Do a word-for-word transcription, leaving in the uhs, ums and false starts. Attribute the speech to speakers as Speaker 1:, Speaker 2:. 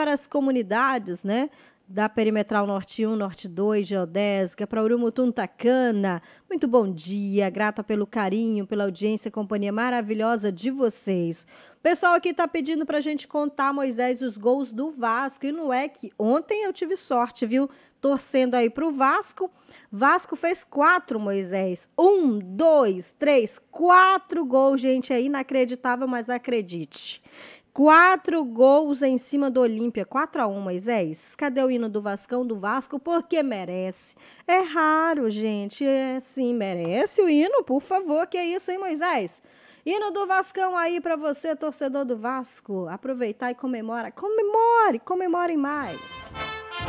Speaker 1: para as comunidades, né? Da Perimetral Norte um, Norte dois, Geodésica, para Urumutum, Tacana. Muito bom dia, grata pelo carinho, pela audiência e companhia maravilhosa de vocês. O pessoal aqui tá pedindo pra gente contar, Moisés, os gols do Vasco. E não é que ontem eu tive sorte, viu? Torcendo aí pro Vasco. Vasco fez quatro, Moisés. Um, dois, três, quatro gols, gente. É inacreditável, mas acredite. Quatro gols em cima do Olímpia. quatro a um, Moisés. Cadê o hino do Vascão, do Vasco? Porque merece. É raro, gente. É sim, merece o hino, por favor. Que é isso, hein, Moisés? Hino do Vascão aí pra você, torcedor do Vasco. Aproveitar e comemora. Comemore, comemorem mais.